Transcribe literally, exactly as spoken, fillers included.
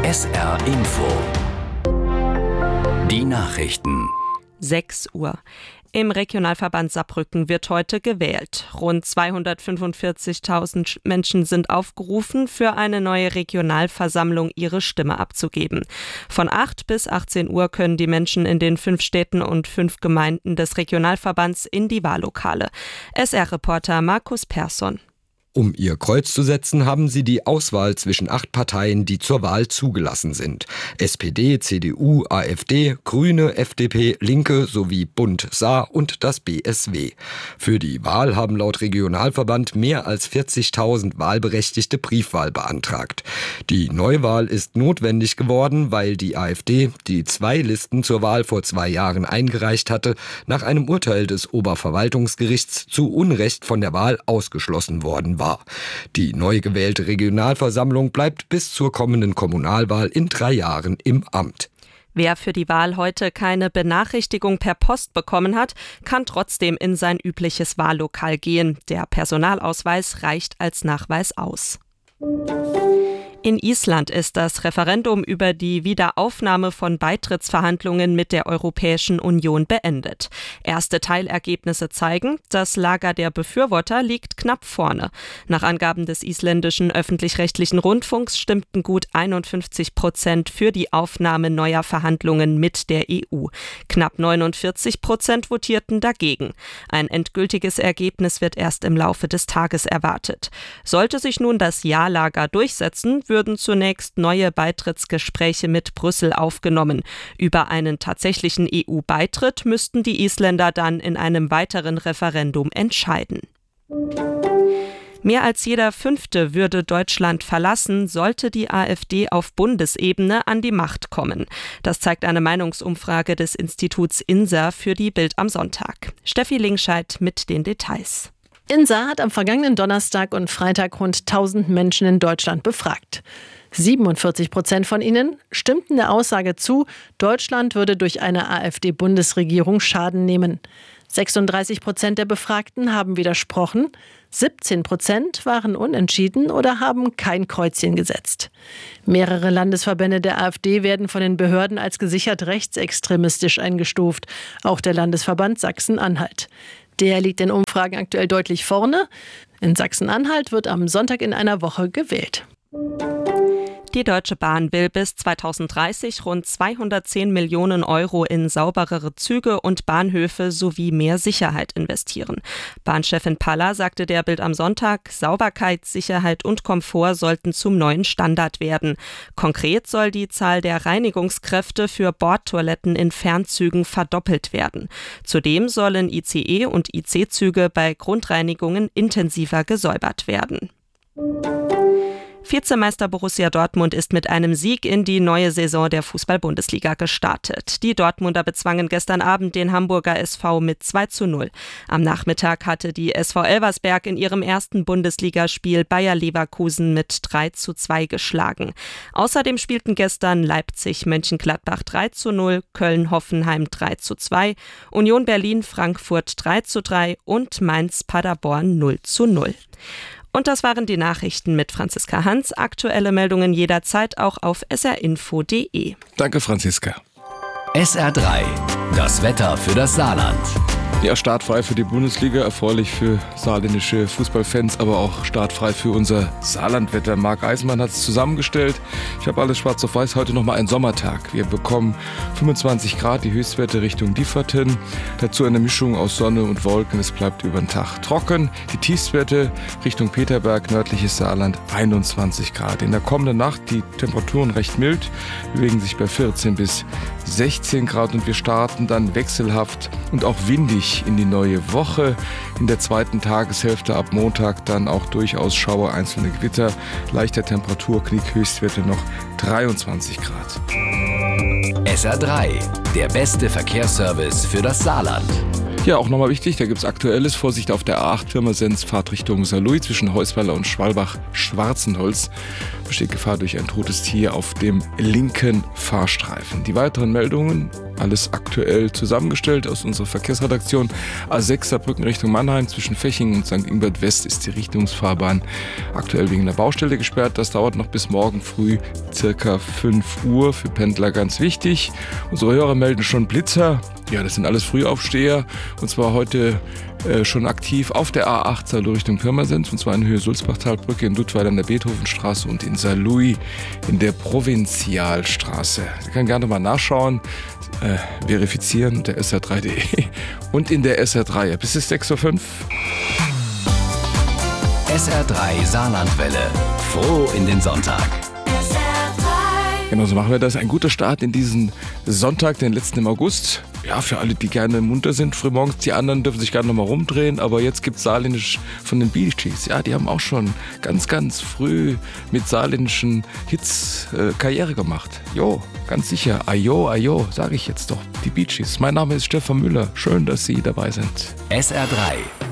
S R Info. Die Nachrichten. sechs Uhr. Im Regionalverband Saarbrücken wird heute gewählt. Rund zweihundertfünfundvierzigtausend Menschen sind aufgerufen, für eine neue Regionalversammlung ihre Stimme abzugeben. Von acht bis achtzehn Uhr können die Menschen in den fünf Städten und fünf Gemeinden des Regionalverbands in die Wahllokale. S R-Reporter Markus Persson. Um ihr Kreuz zu setzen, haben sie die Auswahl zwischen acht Parteien, die zur Wahl zugelassen sind. S P D, C D U, AfD, Grüne, F D P, Linke sowie Bund Saar und das B S W. Für die Wahl haben laut Regionalverband mehr als vierzigtausend Wahlberechtigte Briefwahl beantragt. Die Neuwahl ist notwendig geworden, weil die AfD, die zwei Listen zur Wahl vor zwei Jahren eingereicht hatte, nach einem Urteil des Oberverwaltungsgerichts zu Unrecht von der Wahl ausgeschlossen worden war. War. Die neu gewählte Regionalversammlung bleibt bis zur kommenden Kommunalwahl in drei Jahren im Amt. Wer für die Wahl heute keine Benachrichtigung per Post bekommen hat, kann trotzdem in sein übliches Wahllokal gehen. Der Personalausweis reicht als Nachweis aus. In Island ist das Referendum über die Wiederaufnahme von Beitrittsverhandlungen mit der Europäischen Union beendet. Erste Teilergebnisse zeigen, das Lager der Befürworter liegt knapp vorne. Nach Angaben des isländischen öffentlich-rechtlichen Rundfunks stimmten gut einundfünfzig Prozent für die Aufnahme neuer Verhandlungen mit der E U. Knapp neunundvierzig Prozent votierten dagegen. Ein endgültiges Ergebnis wird erst im Laufe des Tages erwartet. Sollte sich nun das Ja-Lager durchsetzen, würden zunächst neue Beitrittsgespräche mit Brüssel aufgenommen. Über einen tatsächlichen E U-Beitritt müssten die Isländer dann in einem weiteren Referendum entscheiden. Mehr als jeder Fünfte würde Deutschland verlassen, sollte die AfD auf Bundesebene an die Macht kommen. Das zeigt eine Meinungsumfrage des Instituts INSA für die Bild am Sonntag. Steffi Lingscheid mit den Details. INSA hat am vergangenen Donnerstag und Freitag rund tausend Menschen in Deutschland befragt. siebenundvierzig Prozent von ihnen stimmten der Aussage zu, Deutschland würde durch eine AfD-Bundesregierung Schaden nehmen. sechsunddreißig Prozent der Befragten haben widersprochen, siebzehn Prozent waren unentschieden oder haben kein Kreuzchen gesetzt. Mehrere Landesverbände der AfD werden von den Behörden als gesichert rechtsextremistisch eingestuft, auch der Landesverband Sachsen-Anhalt. Der liegt in Umfragen aktuell deutlich vorne. In Sachsen-Anhalt wird am Sonntag in einer Woche gewählt. Die Deutsche Bahn will bis zweitausenddreißig rund zweihundertzehn Millionen Euro in sauberere Züge und Bahnhöfe sowie mehr Sicherheit investieren. Bahnchefin Paller sagte der Bild am Sonntag, Sauberkeit, Sicherheit und Komfort sollten zum neuen Standard werden. Konkret soll die Zahl der Reinigungskräfte für Bordtoiletten in Fernzügen verdoppelt werden. Zudem sollen I C E- und I C-Züge bei Grundreinigungen intensiver gesäubert werden. Vizemeister Borussia Dortmund ist mit einem Sieg in die neue Saison der Fußball-Bundesliga gestartet. Die Dortmunder bezwangen gestern Abend den Hamburger S V mit zwei zu null. Am Nachmittag hatte die S V Elversberg in ihrem ersten Bundesligaspiel Bayer Leverkusen mit drei zu zwei geschlagen. Außerdem spielten gestern Leipzig-Mönchengladbach drei zu null, Köln-Hoffenheim drei zu zwei, Union Berlin-Frankfurt drei zu drei und Mainz-Paderborn null zu null. Und das waren die Nachrichten mit Franziska Hans. Aktuelle Meldungen jederzeit auch auf s r info punkt d e. Danke, Franziska. S R drei. Das Wetter für das Saarland. Ja, startfrei für die Bundesliga, erfreulich für saarländische Fußballfans, aber auch startfrei für unser Saarlandwetter. Marc Eisenmann hat es zusammengestellt. Ich habe alles schwarz auf weiß, heute nochmal ein Sommertag. Wir bekommen fünfundzwanzig Grad, die Höchstwerte Richtung Differten. Dazu eine Mischung aus Sonne und Wolken, es bleibt über den Tag trocken. Die Tiefstwerte Richtung Peterberg, nördliches Saarland, einundzwanzig Grad. In der kommenden Nacht die Temperaturen recht mild, bewegen sich bei vierzehn bis sechzehn Grad und wir starten dann wechselhaft und auch windig in die neue Woche. In der zweiten Tageshälfte ab Montag dann auch durchaus Schauer, einzelne Gewitter, leichter Temperaturknick, Höchstwerte noch dreiundzwanzig Grad. S R drei, der beste Verkehrsservice für das Saarland. Ja, auch nochmal wichtig, da gibt es Aktuelles. Vorsicht auf der A acht Pirmasens, Fahrt Richtung Saarlouis zwischen Heusweiler und Schwalbach-Schwarzenholz. Besteht Gefahr durch ein totes Tier auf dem linken Fahrstreifen. Die weiteren Meldungen alles aktuell zusammengestellt aus unserer Verkehrsredaktion. A sechs Saarbrücken Richtung Mannheim zwischen Fechingen und Sankt Ingbert West ist die Richtungsfahrbahn aktuell wegen der Baustelle gesperrt. Das dauert noch bis morgen früh circa fünf Uhr. Für Pendler ganz wichtig. Unsere Hörer melden schon Blitzer. Ja, das sind alles Frühaufsteher. Und zwar heute äh, schon aktiv auf der A acht Saarlouis Richtung Pirmasens. Und zwar in Höhe Sulzbachtalbrücke, in Duttweiler an der Beethovenstraße und in Saarlouis in der Provinzialstraße. Sie können gerne mal nachschauen, äh, verifizieren unter S R drei punkt de und in der S R drei App. Es ist sechs Uhr fünf. S R drei Saarlandwelle. Froh in den Sonntag. Genau, so machen wir das. Ein guter Start in diesen Sonntag, den letzten im August. Ja, für alle, die gerne munter sind, frühmorgens. Die anderen dürfen sich gerne nochmal rumdrehen. Aber jetzt gibt es saarländisch von den Bee Gees. Ja, die haben auch schon ganz, ganz früh mit saarländischen Hits äh, Karriere gemacht. Jo, ganz sicher. Ajo, ajo, sage ich jetzt doch. Die Bee Gees. Mein Name ist Stefan Müller. Schön, dass Sie dabei sind. S R drei.